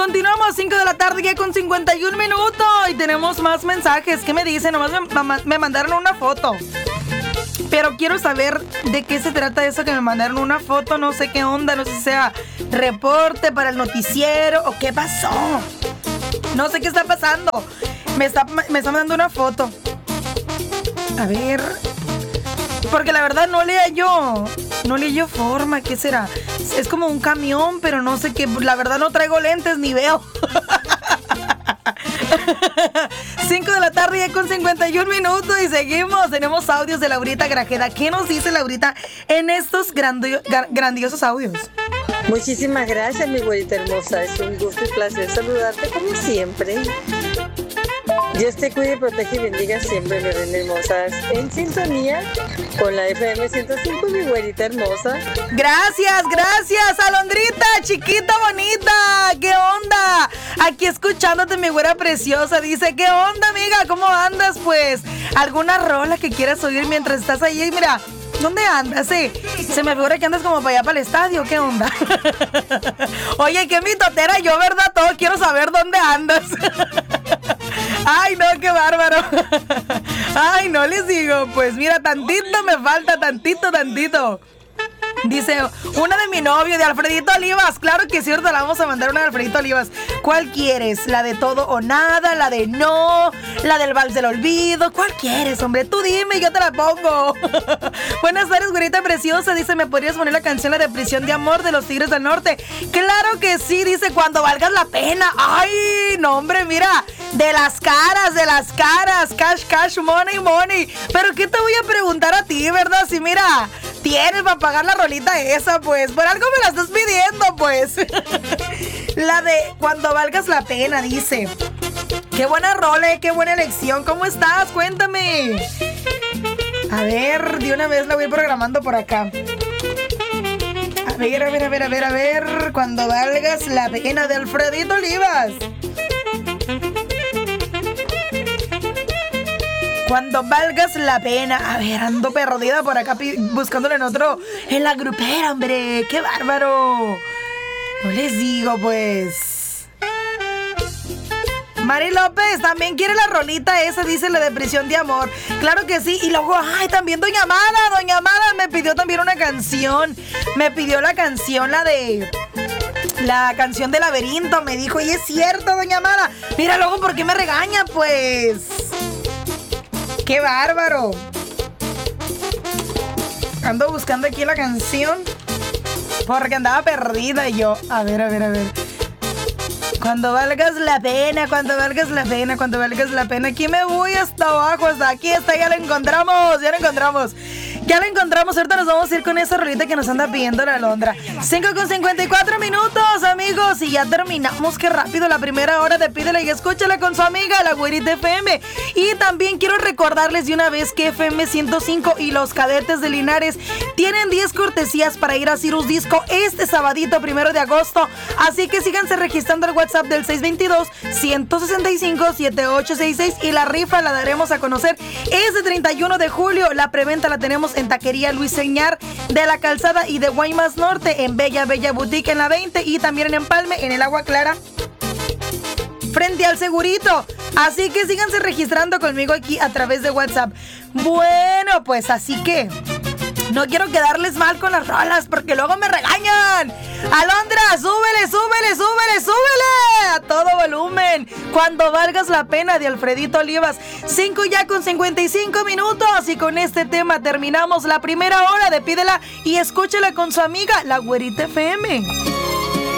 Continuamos, 5 de la tarde ya con 51 minutos. Y tenemos más mensajes. ¿Qué me dicen? Nomás me mandaron una foto. Pero quiero saber de qué se trata eso que me mandaron una foto. No sé qué onda, no sé si sea reporte para el noticiero o qué pasó. No sé qué está pasando. Me está mandando una foto. A ver. Porque la verdad no leía yo forma. ¿Qué será? Es como un camión, pero no sé qué. La verdad no traigo lentes ni veo. 5 de la tarde ya con 51 minutos y seguimos. Tenemos audios de Laurita Grajeda. ¿Qué nos dice Laurita en estos grandiosos audios? Muchísimas gracias, mi güerita hermosa. Es un gusto y placer saludarte como siempre. Dios te cuide, protege y bendiga siempre, mi reina hermosa. En sintonía con la FM 105, mi güerita hermosa. Gracias, Alondrita, chiquita bonita. ¿Qué onda? Aquí escuchándote, mi güera preciosa. Dice, ¿qué onda, amiga? ¿Cómo andas, pues? ¿Alguna rola que quieras oír mientras estás ahí? Mira, ¿dónde andas? Sí, se me figura que andas como para allá, para el estadio. ¿Qué onda? Oye, qué mitotera yo, ¿verdad? Todo quiero saber dónde andas. Ay, no, qué bárbaro. Ay, no les digo. Pues mira, tantito me falta, tantito. Dice, una de mi novio, de Alfredito Olivas. Claro que sí, ahorita la vamos a mandar una de Alfredito Olivas. ¿Cuál quieres? ¿La de todo o nada? ¿La de no? ¿La del vals del olvido? ¿Cuál quieres, hombre? Tú dime y yo te la pongo. Buenas tardes, güerita preciosa. Dice, ¿me podrías poner la canción, la de Prisión de Amor de los Tigres del Norte? Claro que sí, dice, cuando valgas la pena. Ay, no, hombre, mira, de las caras. Cash, money. Pero ¿qué te voy a preguntar a ti, verdad? Si mira, tienes para pagar la rolita esa, pues. Por algo me la estás pidiendo, pues. La de cuando valgas la pena, dice. Qué buena rola, qué buena elección. ¿Cómo estás? Cuéntame. A ver, de una vez la voy programando por acá. A ver. Cuando valgas la pena, de Alfredito Olivas. Cuando valgas la pena. A ver, ando perdida por acá buscándole en la grupera, hombre. ¡Qué bárbaro! No les digo, pues. Mari López también quiere la rolita esa, dice, la de Prisión de Amor. Claro que sí. Y luego, ay, también Doña Amada me pidió también una canción. Me pidió la canción, la canción de Laberinto. Me dijo, y es cierto, Doña Amada. Mira, luego, ¿por qué me regaña, pues? ¡Qué bárbaro! Ando buscando aquí la canción porque andaba perdida y yo. A ver. Cuando valgas la pena. Aquí me voy hasta abajo, hasta aquí, ya la encontramos. Ahorita nos vamos a ir con esa rolita que nos anda pidiendo la Alondra. 5:54 minutos, amigos. Y ya terminamos. Qué rápido la primera hora de Pídele y Escúchala con su amiga, la güerita FM. Y también quiero recordarles de una vez que FM 105 y los Cadetes de Linares tienen 10 cortesías para ir a Cirrus Disco este sabadito 1 de agosto. Así que síganse registrando al WhatsApp del 622-165-7866 y la rifa la daremos a conocer este 31 de julio. La preventa la tenemos en Taquería Luis Señar de la Calzada y de Guaymas Norte, en Bella Boutique en la 20 y también en Empalme, en el Agua Clara, frente al Segurito. Así que síganse registrando conmigo aquí a través de WhatsApp. Bueno, pues así que no quiero quedarles mal con las rolas porque luego me regañan. Alondra, súbele a todo volumen. Cuando valgas la pena, de Alfredito Olivas. 5:55 minutos y con este tema terminamos la primera hora de Pídela y Escúchala con su amiga, la güerita FM.